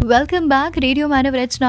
Welcome back. Radio मानव रचना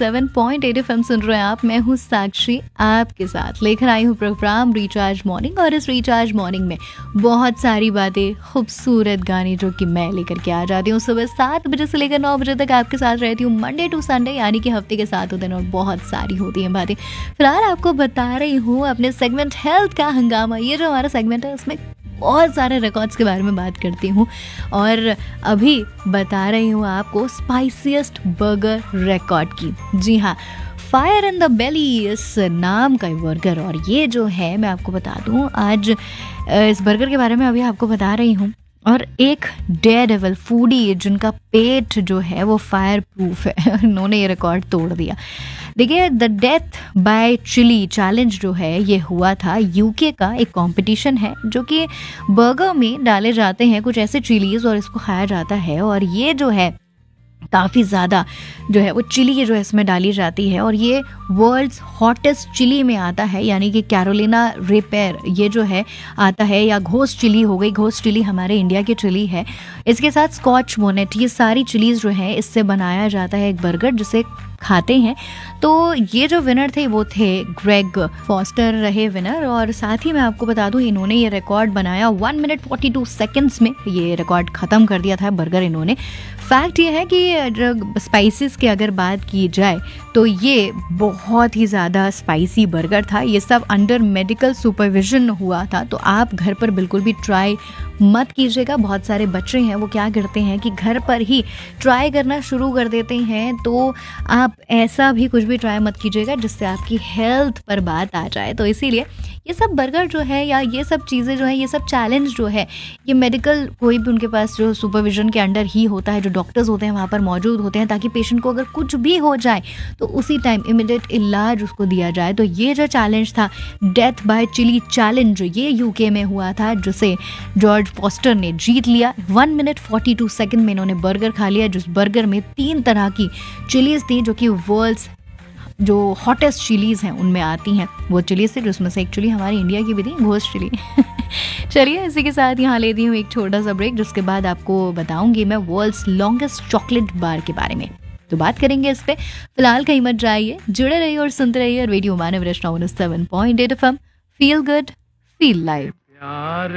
107.8 FM सुन रहे हैं आप। मैं हूँ साक्षी, आपके साथ लेकर आई हूँ प्रोग्राम रिचार्ज मॉर्निंग। और इस रिचार्ज मॉर्निंग में बहुत सारी बातें, खूबसूरत गाने जो कि मैं लेकर के आ जाती हूँ सुबह 7 बजे से लेकर 9 बजे तक आपके साथ रहती हूँ, मंडे टू संडे, यानी कि हफ्ते के 7 दिन, और बहुत सारी होती हैं बातें। फिलहाल आपको बता रही हूँ अपने सेगमेंट हेल्थ का हंगामा। ये जो हमारा सेगमेंट है उसमें बहुत सारे रिकॉर्ड्स के बारे में बात करती हूँ, और अभी बता रही हूँ आपको स्पाइसीएस्ट बर्गर रिकॉर्ड की। जी हाँ, फायर इन द बेली इस नाम का बर्गर। और ये जो है, मैं आपको बता दूँ आज इस बर्गर के बारे में अभी आपको बता रही हूँ। और एक डेयरडेविल फूडी जिनका पेट जो है वो फायर प्रूफ है, उन्होंने ये रिकॉर्ड तोड़ दिया। देखिए, the death by chilli challenge जो है ये हुआ था यूके का एक कंपटीशन है, जो कि बर्गर में डाले जाते हैं कुछ ऐसे चिलीज और इसको खाया जाता है। और ये जो है काफ़ी ज़्यादा जो है वो चिली जो है इसमें डाली जाती है, और ये वर्ल्ड्स हॉटेस्ट चिली में आता है, यानी कि कैरोलिना रिपेयर ये जो है आता है, या घोस्ट चिली हो गई। घोस्ट चिली हमारे इंडिया की चिली है। इसके साथ स्कॉच बोनेट, ये सारी चिलीज़ जो है इससे बनाया जाता है एक बर्गर जिसे खाते हैं। तो ये जो विनर थे वो थे ग्रेग फॉस्टर रहे विनर। और साथ ही मैं आपको बता दूं, इन्होंने ये रिकॉर्ड बनाया 1 मिनट 42 सेकंड्स में, ये रिकॉर्ड ख़त्म कर दिया था बर्गर इन्होंने। फैक्ट ये है कि स्पाइसेस की अगर बात की जाए तो ये बहुत ही ज़्यादा स्पाइसी बर्गर था। ये सब अंडर मेडिकल सुपरविजन हुआ था, तो आप घर पर बिल्कुल भी ट्राई मत कीजिएगा। बहुत सारे बच्चे हैं वो क्या करते हैं कि घर पर ही ट्राई करना शुरू कर देते हैं, तो आप ऐसा भी कुछ भी ट्राई मत कीजिएगा जिससे आपकी हेल्थ पर बात आ जाए। तो इसीलिए ये सब बर्गर जो है या ये सब चीज़ें जो है, ये सब चैलेंज जो है, ये मेडिकल कोई भी उनके पास जो सुपरविजन के अंडर ही होता है, जो डॉक्टर्स होते हैं वहाँ पर मौजूद होते हैं, ताकि पेशेंट को अगर कुछ भी हो जाए तो उसी टाइम इमीडिएट इलाज उसको दिया जाए। तो ये जो चैलेंज था, डेथ बाय चिली चैलेंज, ये यूके में हुआ था, जिसे जॉर्ज फॉस्टर ने जीत लिया। 1 मिनट 42 सेकंड में इन्होंने बर्गर खा लिया, जिस बर्गर में 3 तरह की चिलीज थी, जो कि वर्ल्ड्स जो हॉटेस्ट चिलीज़ हैं उनमें आती हैं वो चिलीज़ थी, जिसमें से एक चिली हमारी इंडिया की भी थी, घोस्ट चिली। चलिए, इसी के साथ यहाँ लेती हूँ एक छोटा सा ब्रेक, जिसके बाद आपको बताऊंगी मैं वर्ल्ड्स लॉन्गेस्ट चॉकलेट बार के बारे में, तो बात करेंगे इस पे। फिलहाल कहीं मत जाइए, जुड़े रहिए और सुनते रहिए रेडियो मानव रचना 107.8 FM। Feel good, feel live.